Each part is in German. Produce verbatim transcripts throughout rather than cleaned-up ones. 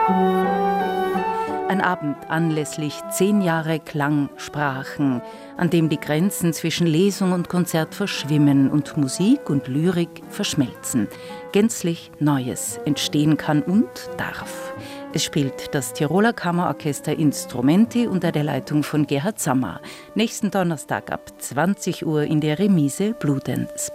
Ein Abend anlässlich zehn Jahre Klangsprachen, an dem die Grenzen zwischen Lesung und Konzert verschwimmen und Musik und Lyrik verschmelzen. Gänzlich Neues entstehen kann und darf. Es spielt das Tiroler Kammerorchester Instrumenti unter der Leitung von Gerhard Sammer. Nächsten Donnerstag ab zwanzig Uhr in der Remise Bludenz.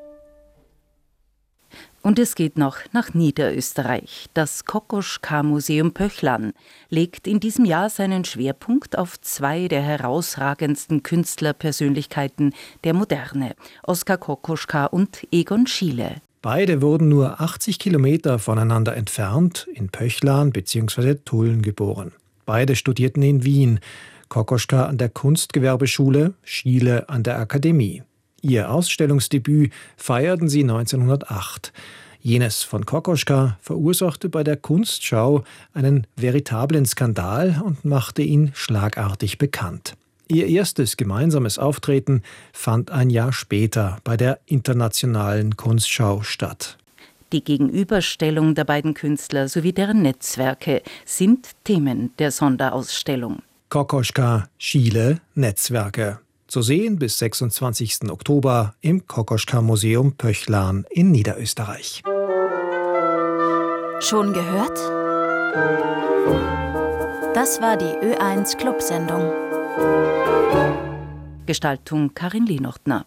Und es geht noch nach Niederösterreich. Das Kokoschka-Museum Pöchlan legt in diesem Jahr seinen Schwerpunkt auf zwei der herausragendsten Künstlerpersönlichkeiten der Moderne, Oskar Kokoschka und Egon Schiele. Beide wurden nur achtzig Kilometer voneinander entfernt, in Pöchlan bzw. Tulln geboren. Beide studierten in Wien, Kokoschka an der Kunstgewerbeschule, Schiele an der Akademie. Ihr Ausstellungsdebüt feierten sie neunzehnhundertacht. Jenes von Kokoschka verursachte bei der Kunstschau einen veritablen Skandal und machte ihn schlagartig bekannt. Ihr erstes gemeinsames Auftreten fand ein Jahr später bei der Internationalen Kunstschau statt. Die Gegenüberstellung der beiden Künstler sowie deren Netzwerke sind Themen der Sonderausstellung. Kokoschka, Schiele, Netzwerke. Zu sehen bis sechsundzwanzigsten Oktober im Kokoschka-Museum Pöchlan in Niederösterreich. Schon gehört? Das war die Ö eins Clubsendung. Gestaltung Karin Lehnochtner.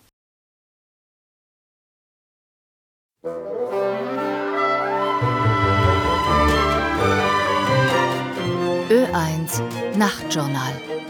Ö eins Nachtjournal.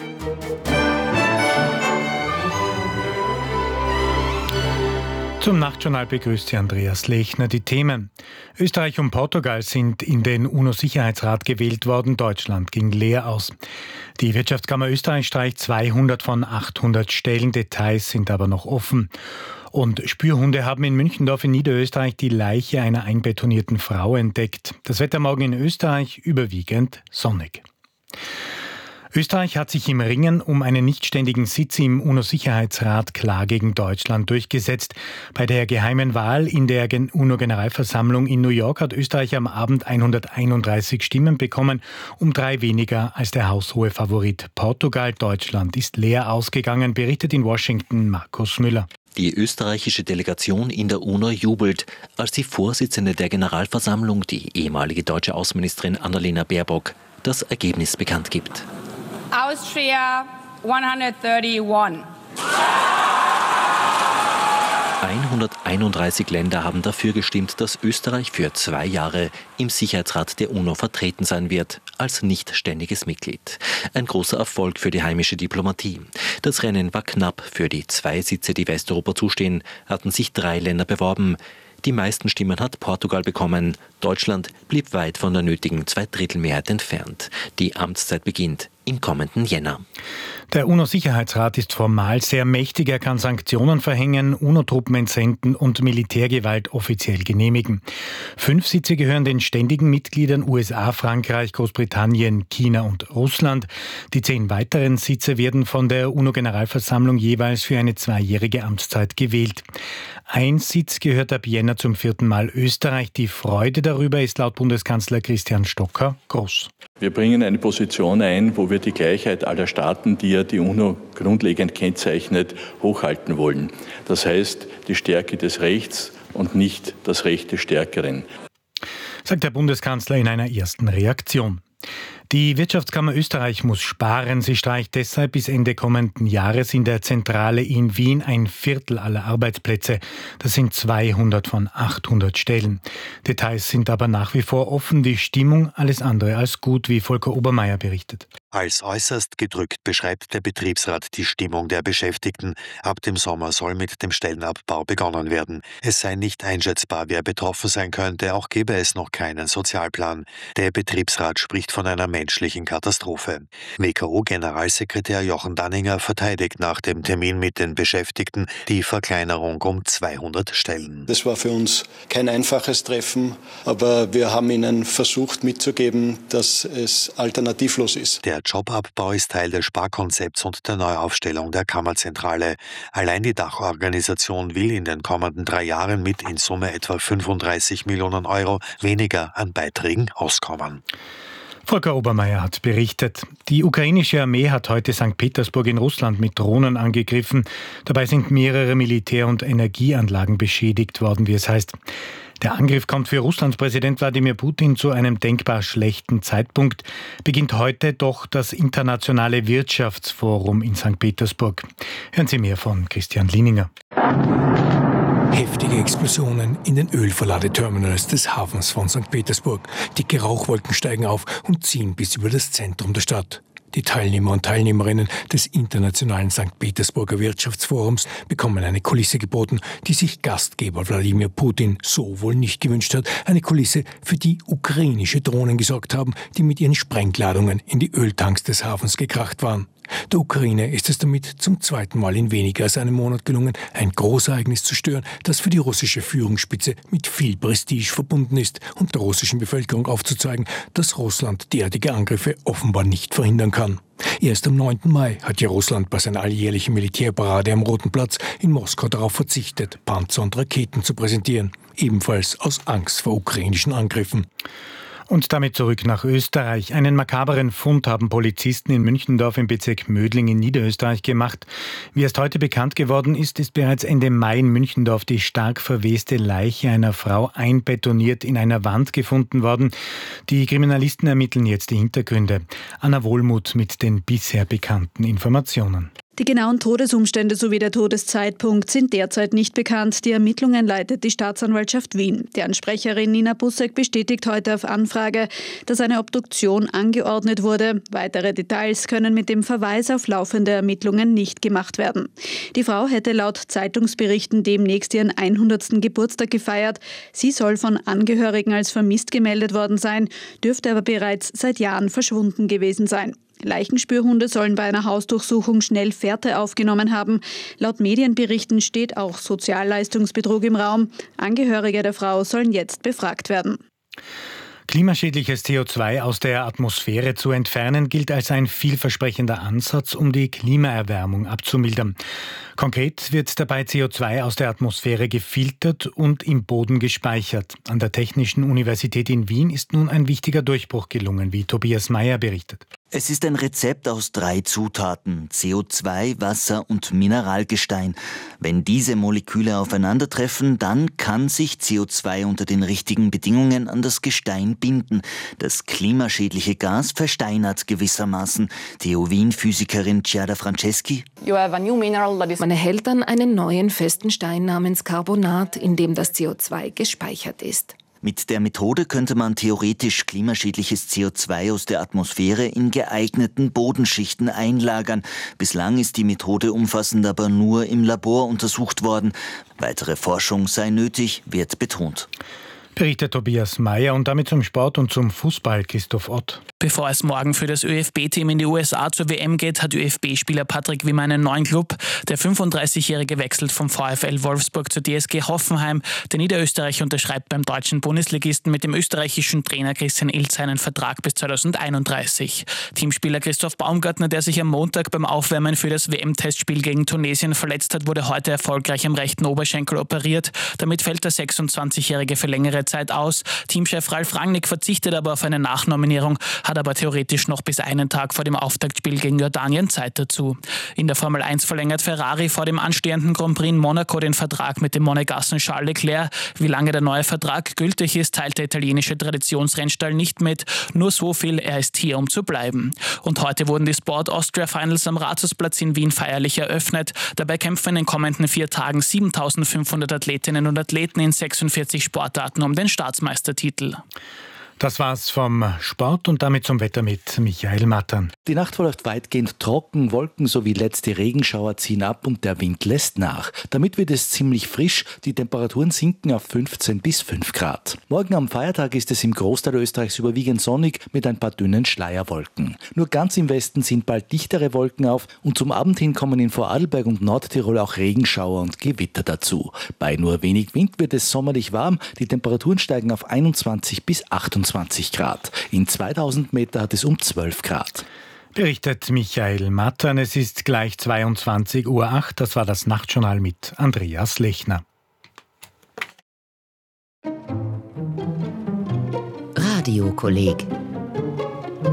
Zum Nachtjournal begrüßt Sie Andreas Lechner. Die Themen: Österreich und Portugal sind in den UNO-Sicherheitsrat gewählt worden. Deutschland ging leer aus. Die Wirtschaftskammer Österreich streicht zweihundert von achthundert Stellen. Details sind aber noch offen. Und Spürhunde haben in Münchendorf in Niederösterreich die Leiche einer einbetonierten Frau entdeckt. Das Wetter morgen in Österreich überwiegend sonnig. Österreich hat sich im Ringen um einen nichtständigen Sitz im UNO-Sicherheitsrat klar gegen Deutschland durchgesetzt. Bei der geheimen Wahl in der UNO-Generalversammlung in New York hat Österreich am Abend hunderteinunddreißig Stimmen bekommen, um drei weniger als der haushohe Favorit Portugal. Deutschland ist leer ausgegangen, berichtet in Washington Markus Müller. Die österreichische Delegation in der UNO jubelt, als die Vorsitzende der Generalversammlung, die ehemalige deutsche Außenministerin Annalena Baerbock, das Ergebnis bekannt gibt. Austria hunderteinunddreißig. hunderteinunddreißig Länder haben dafür gestimmt, dass Österreich für zwei Jahre im Sicherheitsrat der UNO vertreten sein wird, als nichtständiges Mitglied. Ein großer Erfolg für die heimische Diplomatie. Das Rennen war knapp. Für die zwei Sitze, die Westeuropa zustehen, hatten sich drei Länder beworben. Die meisten Stimmen hat Portugal bekommen. Deutschland blieb weit von der nötigen Zweidrittelmehrheit entfernt. Die Amtszeit beginnt im kommenden Jänner. Der UNO-Sicherheitsrat ist formal sehr mächtig. Er kann Sanktionen verhängen, UNO-Truppen entsenden und Militärgewalt offiziell genehmigen. Fünf Sitze gehören den ständigen Mitgliedern U S A, Frankreich, Großbritannien, China und Russland. Die zehn weiteren Sitze werden von der UNO-Generalversammlung jeweils für eine zweijährige Amtszeit gewählt. Ein Sitz gehört ab Jänner zum vierten Mal Österreich. Die Freude darüber ist laut Bundeskanzler Christian Stocker groß. Wir bringen eine Position ein, wo wir die Gleichheit aller Staaten, die ja die UNO grundlegend kennzeichnet, hochhalten wollen. Das heißt, die Stärke des Rechts und nicht das Recht des Stärkeren. Sagt der Bundeskanzler in einer ersten Reaktion. Die Wirtschaftskammer Österreich muss sparen. Sie streicht deshalb bis Ende kommenden Jahres in der Zentrale in Wien ein Viertel aller Arbeitsplätze. Das sind zweihundert von achthundert Stellen. Details sind aber nach wie vor offen. Die Stimmung alles andere als gut, wie Volker Obermeier berichtet. Als äußerst gedrückt beschreibt der Betriebsrat die Stimmung der Beschäftigten. Ab dem Sommer soll mit dem Stellenabbau begonnen werden. Es sei nicht einschätzbar, wer betroffen sein könnte, auch gebe es noch keinen Sozialplan. Der Betriebsrat spricht von einer menschlichen Katastrophe. W K O-Generalsekretär Jochen Danninger verteidigt nach dem Termin mit den Beschäftigten die Verkleinerung um zweihundert Stellen. Das war für uns kein einfaches Treffen, aber wir haben ihnen versucht mitzugeben, dass es alternativlos ist. Der Jobabbau ist Teil des Sparkonzepts und der Neuaufstellung der Kammerzentrale. Allein die Dachorganisation will in den kommenden drei Jahren mit in Summe etwa fünfunddreißig Millionen Euro weniger an Beiträgen auskommen. Volker Obermeier hat berichtet. Die ukrainische Armee hat heute Sankt Petersburg in Russland mit Drohnen angegriffen. Dabei sind mehrere Militär- und Energieanlagen beschädigt worden, wie es heißt. Der Angriff kommt für Russlands Präsident Wladimir Putin zu einem denkbar schlechten Zeitpunkt. Beginnt heute doch das internationale Wirtschaftsforum in Sankt Petersburg. Hören Sie mehr von Christian Lieninger. Heftige Explosionen in den Ölverladeterminals des Hafens von Sankt Petersburg. Dicke Rauchwolken steigen auf und ziehen bis über das Zentrum der Stadt. Die Teilnehmer und Teilnehmerinnen des internationalen Sankt Petersburger Wirtschaftsforums bekommen eine Kulisse geboten, die sich Gastgeber Wladimir Putin so wohl nicht gewünscht hat. Eine Kulisse, für die ukrainische Drohnen gesorgt haben, die mit ihren Sprengladungen in die Öltanks des Hafens gekracht waren. Der Ukraine ist es damit zum zweiten Mal in weniger als einem Monat gelungen, ein Großereignis zu stören, das für die russische Führungsspitze mit viel Prestige verbunden ist und der russischen Bevölkerung aufzuzeigen, dass Russland derartige Angriffe offenbar nicht verhindern kann. Erst am neunten Mai hat ja Russland bei seiner alljährlichen Militärparade am Roten Platz in Moskau darauf verzichtet, Panzer und Raketen zu präsentieren, ebenfalls aus Angst vor ukrainischen Angriffen. Und damit zurück nach Österreich. Einen makaberen Fund haben Polizisten in Münchendorf im Bezirk Mödling in Niederösterreich gemacht. Wie erst heute bekannt geworden ist, ist bereits Ende Mai in Münchendorf die stark verweste Leiche einer Frau einbetoniert in einer Wand gefunden worden. Die Kriminalisten ermitteln jetzt die Hintergründe. Anna Wohlmuth mit den bisher bekannten Informationen. Die genauen Todesumstände sowie der Todeszeitpunkt sind derzeit nicht bekannt. Die Ermittlungen leitet die Staatsanwaltschaft Wien. Deren Sprecherin Nina Bussek bestätigt heute auf Anfrage, dass eine Obduktion angeordnet wurde. Weitere Details können mit dem Verweis auf laufende Ermittlungen nicht gemacht werden. Die Frau hätte laut Zeitungsberichten demnächst ihren hundertsten Geburtstag gefeiert. Sie soll von Angehörigen als vermisst gemeldet worden sein, dürfte aber bereits seit Jahren verschwunden gewesen sein. Leichenspürhunde sollen bei einer Hausdurchsuchung schnell Fährte aufgenommen haben. Laut Medienberichten steht auch Sozialleistungsbetrug im Raum. Angehörige der Frau sollen jetzt befragt werden. Klimaschädliches C O zwei aus der Atmosphäre zu entfernen, gilt als ein vielversprechender Ansatz, um die Klimaerwärmung abzumildern. Konkret wird dabei C O zwei aus der Atmosphäre gefiltert und im Boden gespeichert. An der Technischen Universität in Wien ist nun ein wichtiger Durchbruch gelungen, wie Tobias Meyer berichtet. Es ist ein Rezept aus drei Zutaten: C O zwei, Wasser und Mineralgestein. Wenn diese Moleküle aufeinandertreffen, dann kann sich C O zwei unter den richtigen Bedingungen an das Gestein binden. Das klimaschädliche Gas versteinert gewissermaßen. T U Wien-Physikerin Giada Franceschi. Man erhält dann einen neuen festen Stein namens Carbonat, in dem das C O zwei gespeichert ist. Mit der Methode könnte man theoretisch klimaschädliches C O zwei aus der Atmosphäre in geeigneten Bodenschichten einlagern. Bislang ist die Methode umfassend aber nur im Labor untersucht worden. Weitere Forschung sei nötig, wird betont. Berichtet Tobias Meyer und damit zum Sport und zum Fußball Christoph Ott. Bevor es morgen für das ÖFB-Team in die U S A zur W M geht, hat ÖFB-Spieler Patrick Wimmer einen neuen Club. Der fünfunddreißigjährige wechselt vom VfL Wolfsburg zur D S G Hoffenheim. Der Niederösterreicher unterschreibt beim deutschen Bundesligisten mit dem österreichischen Trainer Christian Ilz einen Vertrag bis zweitausendeinunddreißig. Teamspieler Christoph Baumgartner, der sich am Montag beim Aufwärmen für das W M-Testspiel gegen Tunesien verletzt hat, wurde heute erfolgreich am rechten Oberschenkel operiert. Damit fällt der sechsundzwanzigjährige für längere Zeit aus. Teamchef Ralf Rangnick verzichtet aber auf eine Nachnominierung, hat aber theoretisch noch bis einen Tag vor dem Auftaktspiel gegen Jordanien Zeit dazu. In der Formel eins verlängert Ferrari vor dem anstehenden Grand Prix in Monaco den Vertrag mit dem Monegassen Charles Leclerc. Wie lange der neue Vertrag gültig ist, teilt der italienische Traditionsrennstall nicht mit. Nur so viel, er ist hier, um zu bleiben. Und heute wurden die Sport Austria Finals am Rathausplatz in Wien feierlich eröffnet. Dabei kämpfen in den kommenden vier Tagen siebentausendfünfhundert Athletinnen und Athleten in sechsundvierzig Sportarten um den Staatsmeistertitel. Das war's vom Sport und damit zum Wetter mit Michael Mattern. Die Nacht verläuft weitgehend trocken, Wolken sowie letzte Regenschauer ziehen ab und der Wind lässt nach. Damit wird es ziemlich frisch, die Temperaturen sinken auf fünfzehn bis fünf Grad. Morgen am Feiertag ist es im Großteil Österreichs überwiegend sonnig mit ein paar dünnen Schleierwolken. Nur ganz im Westen sind bald dichtere Wolken auf und zum Abend hin kommen in Vorarlberg und Nordtirol auch Regenschauer und Gewitter dazu. Bei nur wenig Wind wird es sommerlich warm, die Temperaturen steigen auf einundzwanzig bis achtundzwanzig Grad. In zweitausend Meter hat es um zwölf Grad. Berichtet Michael Mattern. Es ist gleich zweiundzwanzig Uhr acht. Das war das Nachtjournal mit Andreas Lechner. Radiokolleg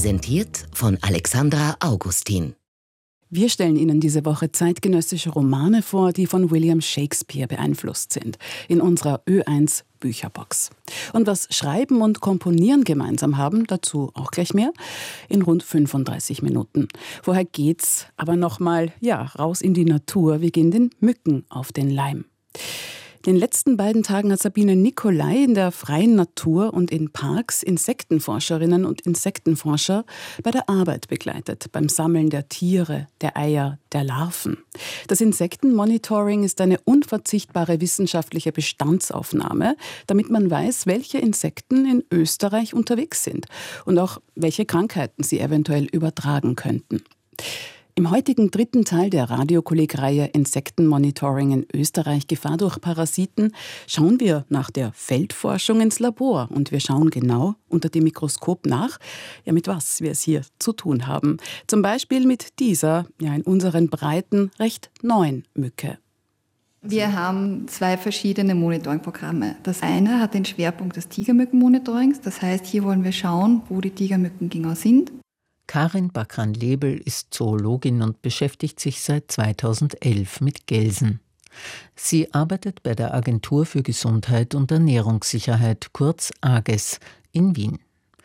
Präsentiert von Alexandra Augustin. Wir stellen Ihnen diese Woche zeitgenössische Romane vor, die von William Shakespeare beeinflusst sind, in unserer Ö eins Bücherbox. Und was Schreiben und Komponieren gemeinsam haben, dazu auch gleich mehr, in rund fünfunddreißig Minuten. Vorher geht's aber nochmal, ja, raus in die Natur. Wir gehen den Mücken auf den Leim. In den letzten beiden Tagen hat Sabine Nicolai in der freien Natur und in Parks Insektenforscherinnen und Insektenforscher bei der Arbeit begleitet, beim Sammeln der Tiere, der Eier, der Larven. Das Insektenmonitoring ist eine unverzichtbare wissenschaftliche Bestandsaufnahme, damit man weiß, welche Insekten in Österreich unterwegs sind und auch welche Krankheiten sie eventuell übertragen könnten. Im heutigen dritten Teil der Radiokolleg-Reihe Insektenmonitoring in Österreich, Gefahr durch Parasiten, schauen wir nach der Feldforschung ins Labor und wir schauen genau unter dem Mikroskop nach, ja, mit was wir es hier zu tun haben. Zum Beispiel mit dieser, ja, in unseren Breiten recht neuen Mücke. Wir haben zwei verschiedene Monitoringprogramme. Das eine hat den Schwerpunkt des Tigermückenmonitorings, das heißt, hier wollen wir schauen, wo die Tigermücken genau sind. Karin Bakran-Lebel ist Zoologin und beschäftigt sich seit zweitausendelf mit Gelsen. Sie arbeitet bei der Agentur für Gesundheit und Ernährungssicherheit, kurz AGES, in Wien.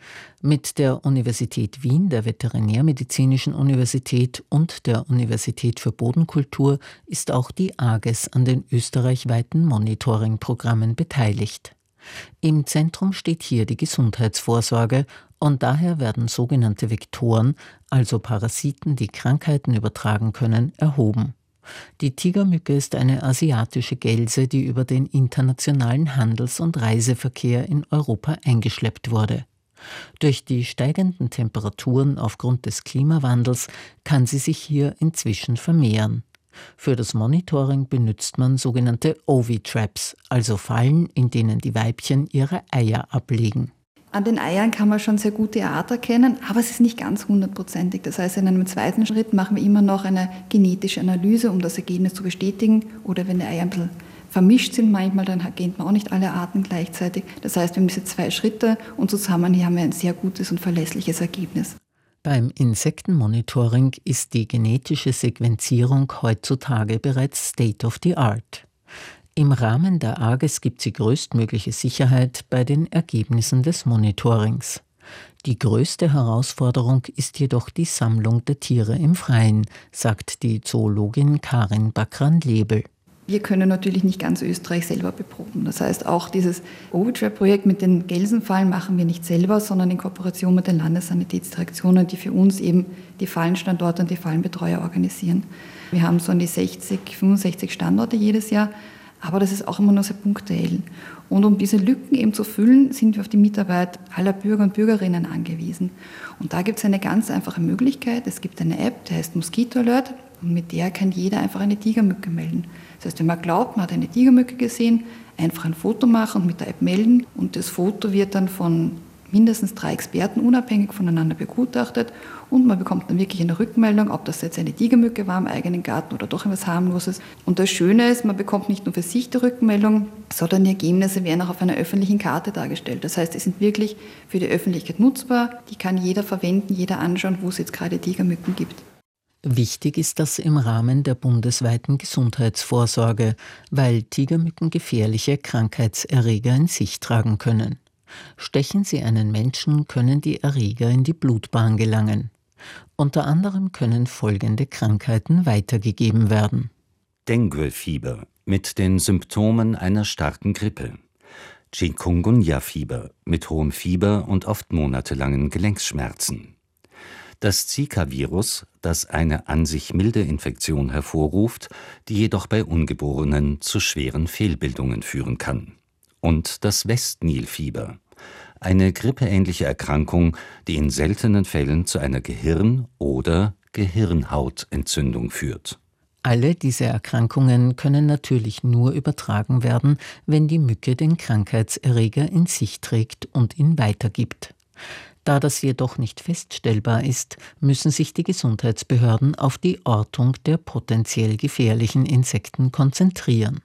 Mit der Universität Wien, der Veterinärmedizinischen Universität und der Universität für Bodenkultur ist auch die AGES an den österreichweiten Monitoringprogrammen beteiligt. Im Zentrum steht hier die Gesundheitsvorsorge und daher werden sogenannte Vektoren, also Parasiten, die Krankheiten übertragen können, erhoben. Die Tigermücke ist eine asiatische Gelse, die über den internationalen Handels- und Reiseverkehr in Europa eingeschleppt wurde. Durch die steigenden Temperaturen aufgrund des Klimawandels kann sie sich hier inzwischen vermehren. Für das Monitoring benutzt man sogenannte Ovitraps, also Fallen, in denen die Weibchen ihre Eier ablegen. An den Eiern kann man schon sehr gut die Art erkennen, aber es ist nicht ganz hundertprozentig. Das heißt, in einem zweiten Schritt machen wir immer noch eine genetische Analyse, um das Ergebnis zu bestätigen. Oder wenn die Eier ein bisschen vermischt sind manchmal, dann erkennt man auch nicht alle Arten gleichzeitig. Das heißt, wir haben diese zwei Schritte und zusammen hier haben wir ein sehr gutes und verlässliches Ergebnis. Beim Insektenmonitoring ist die genetische Sequenzierung heutzutage bereits State of the Art. Im Rahmen der AGES gibt sie größtmögliche Sicherheit bei den Ergebnissen des Monitorings. Die größte Herausforderung ist jedoch die Sammlung der Tiere im Freien, sagt die Zoologin Karin Bakran-Lebel. Wir können natürlich nicht ganz Österreich selber beproben. Das heißt, auch dieses Ovitrap-Projekt mit den Gelsenfallen machen wir nicht selber, sondern in Kooperation mit den Landessanitätsdirektionen, die für uns eben die Fallenstandorte und die Fallenbetreuer organisieren. Wir haben so an die sechzig, fünfundsechzig Standorte jedes Jahr, aber das ist auch immer nur sehr punktuell. Und um diese Lücken eben zu füllen, sind wir auf die Mitarbeit aller Bürger und Bürgerinnen angewiesen. Und da gibt es eine ganz einfache Möglichkeit. Es gibt eine App, die heißt Mosquito Alert, und mit der kann jeder einfach eine Tigermücke melden. Das heißt, wenn man glaubt, man hat eine Tigermücke gesehen, einfach ein Foto machen und mit der App melden. Und das Foto wird dann von mindestens drei Experten unabhängig voneinander begutachtet und man bekommt dann wirklich eine Rückmeldung, ob das jetzt eine Tigermücke war im eigenen Garten oder doch etwas Harmloses. Und das Schöne ist, man bekommt nicht nur für sich die Rückmeldung, sondern die Ergebnisse werden auch auf einer öffentlichen Karte dargestellt. Das heißt, die sind wirklich für die Öffentlichkeit nutzbar, die kann jeder verwenden, jeder anschauen, wo es jetzt gerade Tigermücken gibt. Wichtig ist das im Rahmen der bundesweiten Gesundheitsvorsorge, weil Tigermücken gefährliche Krankheitserreger in sich tragen können. Stechen sie einen Menschen, können die Erreger in die Blutbahn gelangen. Unter anderem können folgende Krankheiten weitergegeben werden. Dengue-Fieber mit den Symptomen einer starken Grippe. Chikungunya-Fieber mit hohem Fieber und oft monatelangen Gelenkschmerzen. Das Zika-Virus, das eine an sich milde Infektion hervorruft, die jedoch bei Ungeborenen zu schweren Fehlbildungen führen kann. Und das Westnil-Fieber, eine grippeähnliche Erkrankung, die in seltenen Fällen zu einer Gehirn- oder Gehirnhautentzündung führt. Alle diese Erkrankungen können natürlich nur übertragen werden, wenn die Mücke den Krankheitserreger in sich trägt und ihn weitergibt. Da das jedoch nicht feststellbar ist, müssen sich die Gesundheitsbehörden auf die Ortung der potenziell gefährlichen Insekten konzentrieren.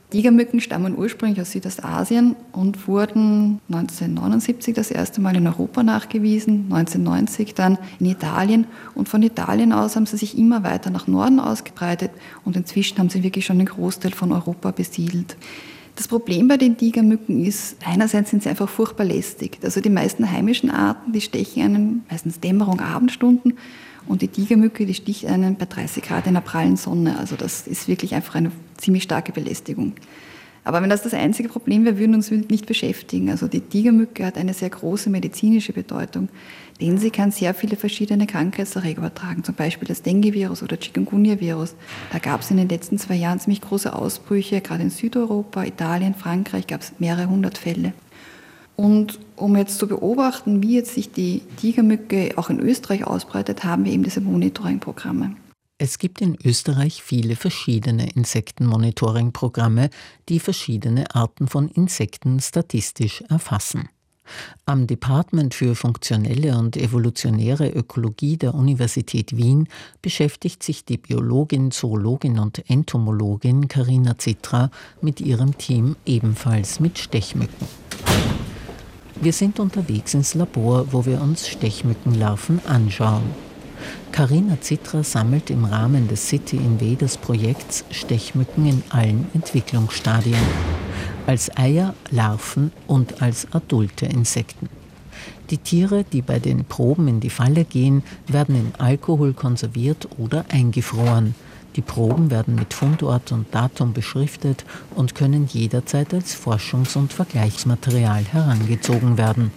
Tigermücken stammen ursprünglich aus Südostasien und wurden neunzehnhundertneunundsiebzig das erste Mal in Europa nachgewiesen, neunzehnhundertneunzig dann in Italien. Und von Italien aus haben sie sich immer weiter nach Norden ausgebreitet und inzwischen haben sie wirklich schon den Großteil von Europa besiedelt. Das Problem bei den Tigermücken ist, einerseits sind sie einfach furchtbar lästig. Also die meisten heimischen Arten, die stechen einen meistens Dämmerung, Abendstunden. Und die Tigermücke, die sticht einen bei dreißig Grad in der prallen Sonne. Also das ist wirklich einfach eine ziemlich starke Belästigung. Aber wenn das das einzige Problem wäre, würden wir uns nicht beschäftigen. Also die Tigermücke hat eine sehr große medizinische Bedeutung, denn sie kann sehr viele verschiedene Krankheitserreger übertragen, zum Beispiel das Dengue-Virus oder Chikungunya-Virus. Da gab es in den letzten zwei Jahren ziemlich große Ausbrüche, gerade in Südeuropa, Italien, Frankreich gab es mehrere hundert Fälle. Und um jetzt zu beobachten, wie jetzt sich die Tigermücke auch in Österreich ausbreitet, haben wir eben diese Monitoring-Programme. Es gibt in Österreich viele verschiedene Insektenmonitoring-Programme, die verschiedene Arten von Insekten statistisch erfassen. Am Department für funktionelle und evolutionäre Ökologie der Universität Wien beschäftigt sich die Biologin, Zoologin und Entomologin Carina Zitra mit ihrem Team ebenfalls mit Stechmücken. Wir sind unterwegs ins Labor, wo wir uns Stechmückenlarven anschauen. Carina Zitra sammelt im Rahmen des City Invaders Projekts Stechmücken in allen Entwicklungsstadien. Als Eier, Larven und als adulte Insekten. Die Tiere, die bei den Proben in die Falle gehen, werden in Alkohol konserviert oder eingefroren. Die Proben werden mit Fundort und Datum beschriftet und können jederzeit als Forschungs- und Vergleichsmaterial herangezogen werden.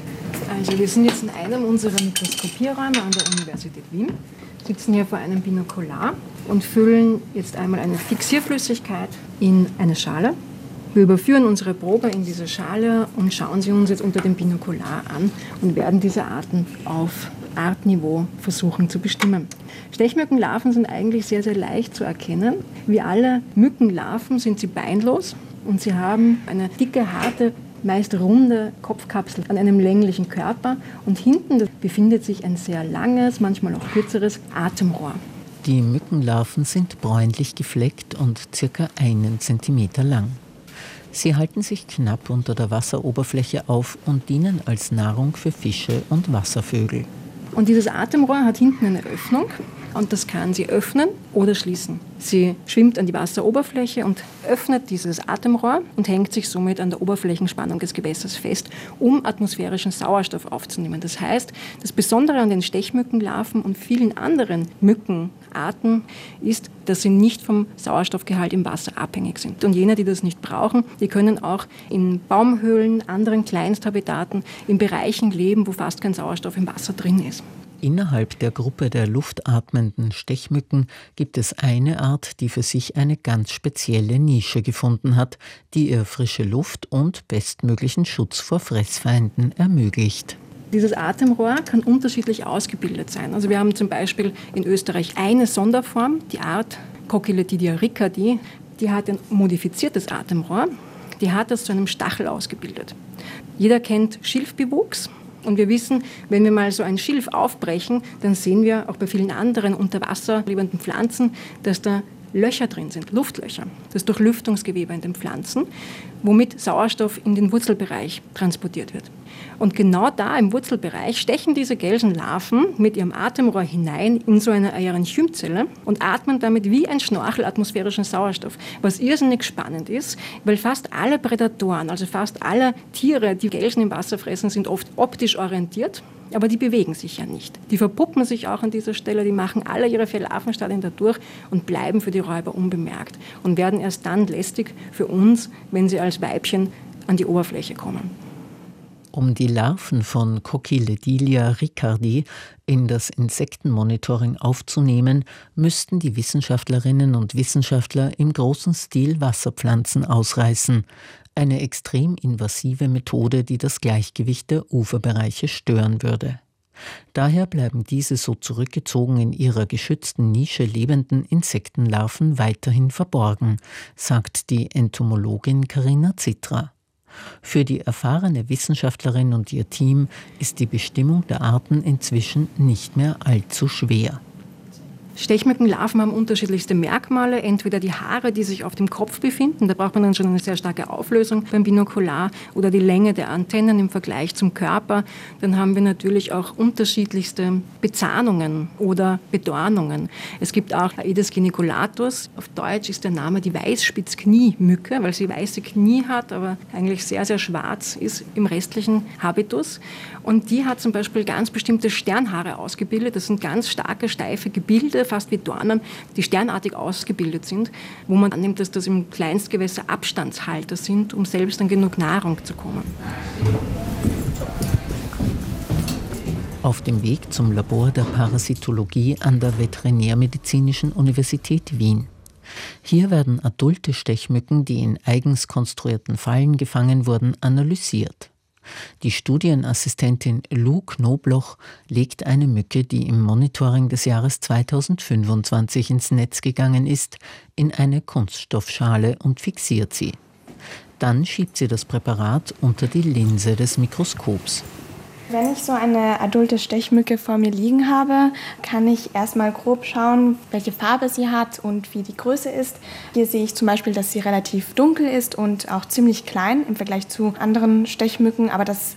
Also wir sind jetzt in einem unserer Mikroskopierräume an der Universität Wien, sitzen hier vor einem Binokular und füllen jetzt einmal eine Fixierflüssigkeit in eine Schale. Wir überführen unsere Probe in diese Schale und schauen sie uns jetzt unter dem Binokular an und werden diese Arten auf Artniveau versuchen zu bestimmen. Stechmückenlarven sind eigentlich sehr, sehr leicht zu erkennen. Wie alle Mückenlarven sind sie beinlos und sie haben eine dicke, harte, meist runde Kopfkapsel an einem länglichen Körper und hinten befindet sich ein sehr langes, manchmal auch kürzeres Atemrohr. Die Mückenlarven sind bräunlich gefleckt und circa einen Zentimeter lang. Sie halten sich knapp unter der Wasseroberfläche auf und dienen als Nahrung für Fische und Wasservögel. Und dieses Atemrohr hat hinten eine Öffnung und das kann sie öffnen oder schließen. Sie schwimmt an die Wasseroberfläche und öffnet dieses Atemrohr und hängt sich somit an der Oberflächenspannung des Gewässers fest, um atmosphärischen Sauerstoff aufzunehmen. Das heißt, das Besondere an den Stechmückenlarven und vielen anderen Mückenarten ist, dass sie nicht vom Sauerstoffgehalt im Wasser abhängig sind. Und jene, die das nicht brauchen, die können auch in Baumhöhlen, anderen Kleinsthabitaten, in Bereichen leben, wo fast kein Sauerstoff im Wasser drin ist. Innerhalb der Gruppe der luftatmenden Stechmücken gibt es eine Art, die für sich eine ganz spezielle Nische gefunden hat, die ihr frische Luft und bestmöglichen Schutz vor Fressfeinden ermöglicht. Dieses Atemrohr kann unterschiedlich ausgebildet sein. Also wir haben zum Beispiel in Österreich eine Sonderform, die Art Coquiletidia ricardi, die hat ein modifiziertes Atemrohr, die hat das zu einem Stachel ausgebildet. Jeder kennt Schilfbewuchs. Und wir wissen, wenn wir mal so ein Schilf aufbrechen, dann sehen wir auch bei vielen anderen unter Wasser lebenden Pflanzen, dass da Löcher drin sind, Luftlöcher, das Durchlüftungsgewebe in den Pflanzen, womit Sauerstoff in den Wurzelbereich transportiert wird. Und genau da im Wurzelbereich stechen diese Gelsenlarven mit ihrem Atemrohr hinein in so eine Aerenchymzelle und atmen damit wie ein Schnorchel atmosphärischen Sauerstoff, was irrsinnig spannend ist, weil fast alle Prädatoren, also fast alle Tiere, die Gelsen im Wasser fressen, sind oft optisch orientiert, aber die bewegen sich ja nicht. Die verpuppen sich auch an dieser Stelle, die machen alle ihre vier Larvenstadien dadurch und bleiben für die Räuber unbemerkt und werden erst dann lästig für uns, wenn sie als Weibchen an die Oberfläche kommen. Um die Larven von Coquiletidia ricardi in das Insektenmonitoring aufzunehmen, müssten die Wissenschaftlerinnen und Wissenschaftler im großen Stil Wasserpflanzen ausreißen. Eine extrem invasive Methode, die das Gleichgewicht der Uferbereiche stören würde. Daher bleiben diese so zurückgezogen in ihrer geschützten Nische lebenden Insektenlarven weiterhin verborgen, sagt die Entomologin Carina Zitra. Für die erfahrene Wissenschaftlerin und ihr Team ist die Bestimmung der Arten inzwischen nicht mehr allzu schwer. Stechmückenlarven haben unterschiedlichste Merkmale, entweder die Haare, die sich auf dem Kopf befinden, da braucht man dann schon eine sehr starke Auflösung beim Binokular, oder die Länge der Antennen im Vergleich zum Körper. Dann haben wir natürlich auch unterschiedlichste Bezahnungen oder Bedornungen. Es gibt auch Aedes geniculatus, auf Deutsch ist der Name die Weißspitzkniemücke, weil sie weiße Knie hat, aber eigentlich sehr, sehr schwarz ist im restlichen Habitus. Und die hat zum Beispiel ganz bestimmte Sternhaare ausgebildet. Das sind ganz starke, steife Gebilde, fast wie Dornen, die sternartig ausgebildet sind, wo man annimmt, dass das im Kleinstgewässer Abstandshalter sind, um selbst an genug Nahrung zu kommen. Auf dem Weg zum Labor der Parasitologie an der Veterinärmedizinischen Universität Wien. Hier werden adulte Stechmücken, die in eigens konstruierten Fallen gefangen wurden, analysiert. Die Studienassistentin Lou Knobloch legt eine Mücke, die im Monitoring des Jahres zweitausendfünfundzwanzig ins Netz gegangen ist, in eine Kunststoffschale und fixiert sie. Dann schiebt sie das Präparat unter die Linse des Mikroskops. Wenn ich so eine adulte Stechmücke vor mir liegen habe, kann ich erstmal grob schauen, welche Farbe sie hat und wie die Größe ist. Hier sehe ich zum Beispiel, dass sie relativ dunkel ist und auch ziemlich klein im Vergleich zu anderen Stechmücken, aber das